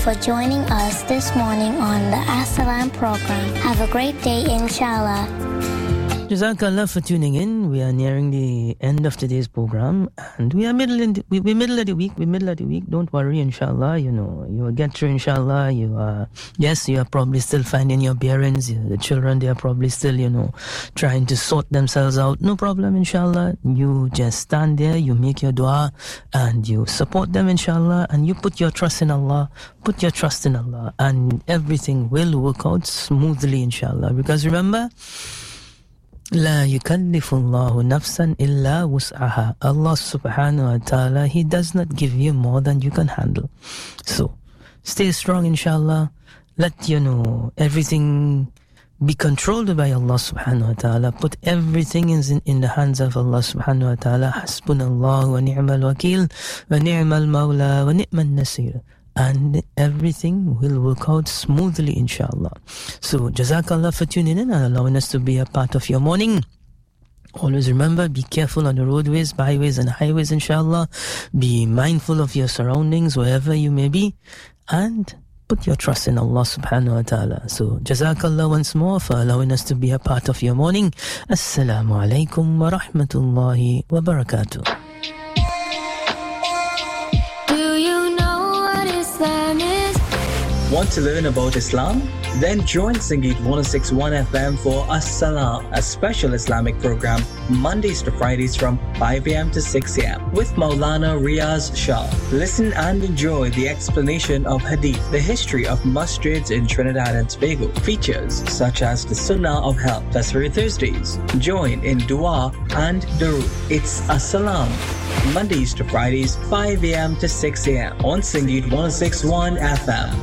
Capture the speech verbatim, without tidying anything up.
for joining us this morning on the As-Salam program. Have a great day, inshallah. Jazakallah for tuning in. We are nearing the end of today's program, and we are middle in the, we, we're middle of the week. We're middle of the week. Don't worry, inshallah. You know, you will get through, inshallah. You are, yes, you are probably still finding your bearings. The children, they are probably still, you know, trying to sort themselves out. No problem, inshallah. You just stand there, you make your dua, and you support them, inshallah, and you put your trust in Allah. Put your trust in Allah, and everything will work out smoothly, inshallah. Because remember, لا يكلف الله نفسا إلا وسعها. Allah subhanahu wa ta'ala, He does not give you more than you can handle. So, stay strong, inshallah. Let, you know, everything be controlled by Allah subhanahu wa ta'ala. Put everything in, in the hands of Allah subhanahu wa ta'ala. Hasbunallah wa ni'mal wakil wa ni'mal mawla wa ni'mal nasir. And everything will work out smoothly, inshallah. So, Jazakallah for tuning in and allowing us to be a part of your morning. Always remember, be careful on the roadways, byways and highways, inshallah. Be mindful of your surroundings, wherever you may be. And put your trust in Allah subhanahu wa ta'ala. So, Jazakallah once more for allowing us to be a part of your morning. Assalamu alaikum wa rahmatullahi wa barakatuh. Want to learn about Islam? Then join Sangeet one oh six point one F M for As-Salam, a special Islamic program, Mondays to Fridays from five a.m. to six a.m. with Maulana Riaz Shah. Listen and enjoy the explanation of Hadith, the history of masjids in Trinidad and Tobago, features such as the Sunnah of Health, Tasweer Thursdays. Join in Dua and Durood. It's As-Salam, Mondays to Fridays, five a.m. to six a.m. on Sangeet one oh six point one F M.